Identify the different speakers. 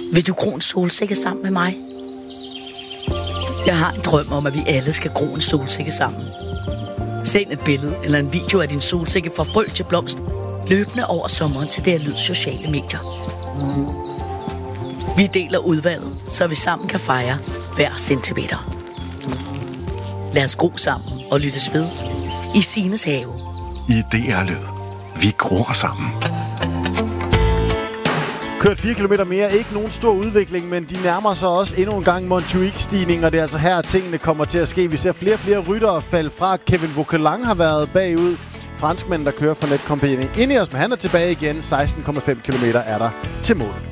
Speaker 1: Vil du gro en solsikke sammen med mig? Jeg har en drøm om, at vi alle skal gro en solsikke sammen. Send et billede eller en video af din solsikke fra frø til blomst, løbende over sommeren til det her sociale medier. Vi deler udvalget, så vi sammen kan fejre hver centimeter. Lad os gro sammen og lyttes ved i Signes have.
Speaker 2: I DR-lyd. Vi gror sammen.
Speaker 3: Kørt 4 km mere, ikke nogen stor udvikling, men de nærmer sig også endnu en gang Montjuic-stigning, og det er altså her, tingene kommer til at ske. Vi ser flere og flere ryttere falde fra. Kevin Vauquelin har været bagud. Franskmanden, der kører for Netcompagnie. Ineos, men han er tilbage igen. 16,5 km er der til mål.